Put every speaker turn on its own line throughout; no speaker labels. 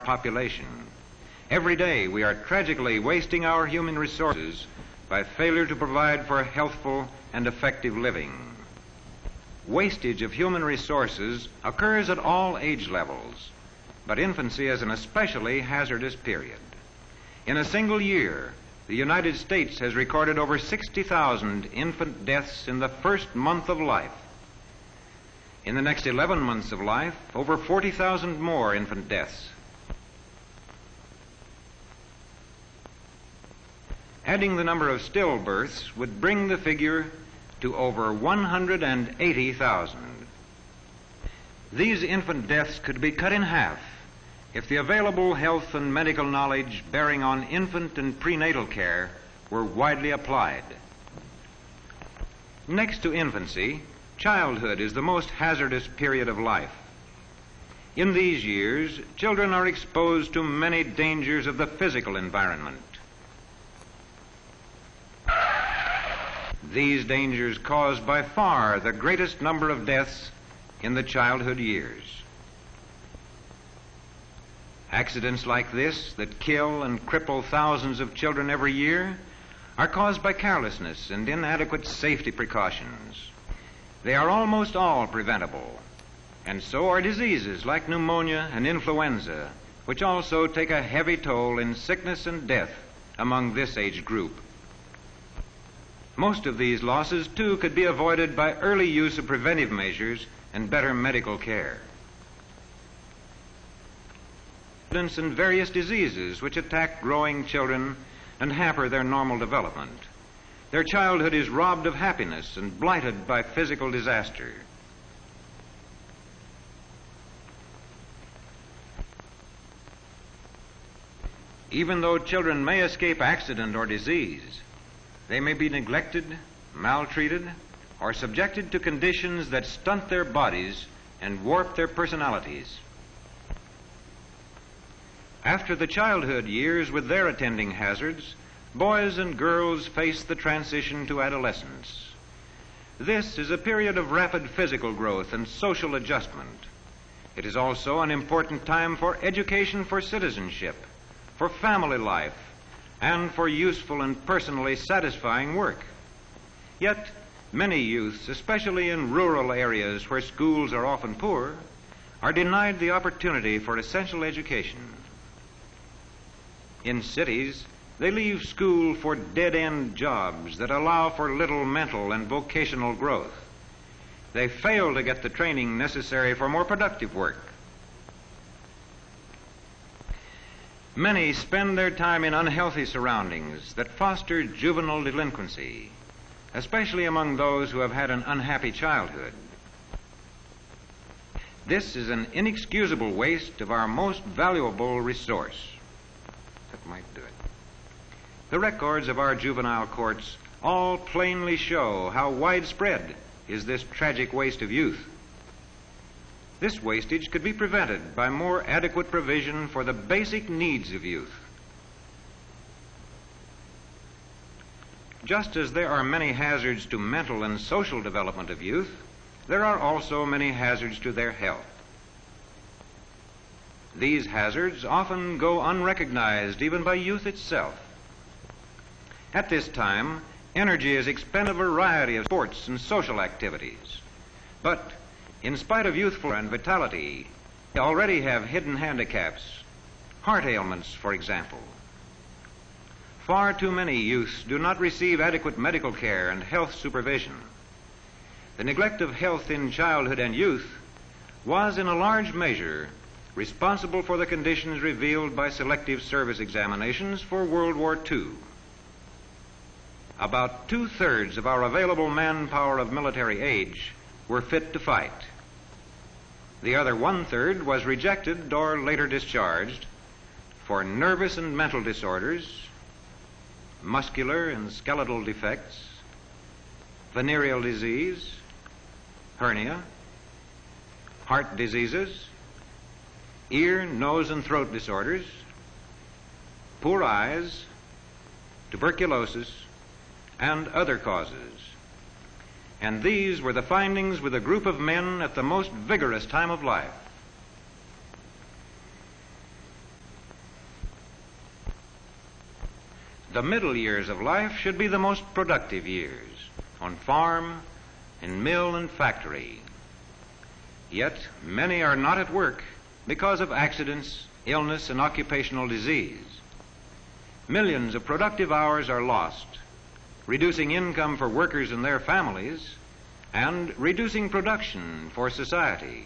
population. Every day we are tragically wasting our human resources by failure to provide for healthful and effective living. Wastage of human resources occurs at all age levels, but infancy is an especially hazardous period. In a single year, the United States has recorded over 60,000 infant deaths in the first month of life. In the next 11 months of life, over 40,000 more infant deaths. Adding the number of stillbirths would bring the figure to over 180,000. These infant deaths could be cut in half if the available health and medical knowledge bearing on infant and prenatal care were widely applied. Next to infancy, childhood is the most hazardous period of life. In these years, children are exposed to many dangers of the physical environment. These dangers cause by far the greatest number of deaths in the childhood years. Accidents like this that kill and cripple thousands of children every year are caused by carelessness and inadequate safety precautions. They are almost all preventable, and so are diseases like pneumonia and influenza, which also take a heavy toll in sickness and death among this age group. Most of these losses, too, could be avoided by early use of preventive measures and better medical care. And various diseases which attack growing children and hamper their normal development. Their childhood is robbed of happiness and blighted by physical disaster. Even though children may escape accident or disease, they may be neglected, maltreated, or subjected to conditions that stunt their bodies and warp their personalities. After the childhood years with their attending hazards, boys and girls face the transition to adolescence. This is a period of rapid physical growth and social adjustment. It is also an important time for education for citizenship, for family life, and for useful and personally satisfying work. Yet, many youths, especially in rural areas where schools are often poor, are denied the opportunity for essential education. In cities, they leave school for dead-end jobs that allow for little mental and vocational growth. They fail to get the training necessary for more productive work. Many spend their time in unhealthy surroundings that foster juvenile delinquency, especially among those who have had an unhappy childhood. This is an inexcusable waste of our most valuable resource. That might do it. The records of our juvenile courts all plainly show how widespread is this tragic waste of youth. This wastage could be prevented by more adequate provision for the basic needs of youth. Just as there are many hazards to mental and social development of youth, there are also many hazards to their health. These hazards often go unrecognized even by youth itself. At this time, energy is expended in a variety of sports and social activities. But in spite of youthful and vitality, they already have hidden handicaps, heart ailments, for example. Far too many youths do not receive adequate medical care and health supervision. The neglect of health in childhood and youth was, in a large measure, responsible for the conditions revealed by selective service examinations for World War II. About 2/3 of our available manpower of military age were fit to fight. The other 1/3 was rejected or later discharged for nervous and mental disorders, muscular and skeletal defects, venereal disease, hernia, heart diseases, ear, nose, and throat disorders, poor eyes, tuberculosis, and other causes. And these were the findings with a group of men at the most vigorous time of life. The middle years of life should be the most productive years, on farm, in mill and factory. Yet many are not at work because of accidents, illness, and occupational disease. Millions of productive hours are lost, reducing income for workers and their families, and reducing production for society.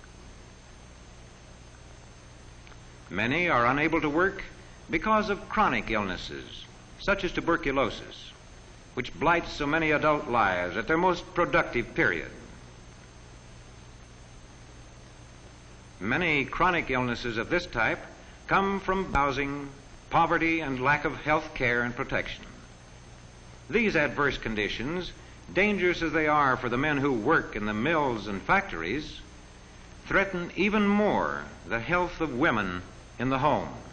Many are unable to work because of chronic illnesses, such as tuberculosis, which blights so many adult lives at their most productive period. Many chronic illnesses of this type come from housing, poverty, and lack of health care and protection. These adverse conditions, dangerous as they are for the men who work in the mills and factories, threaten even more the health of women in the home.